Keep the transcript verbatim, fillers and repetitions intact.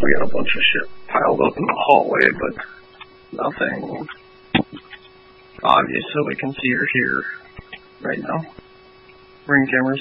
We got a bunch of shit piled up in the hallway, but nothing obvious, so we can see her here right now. Ring cameras.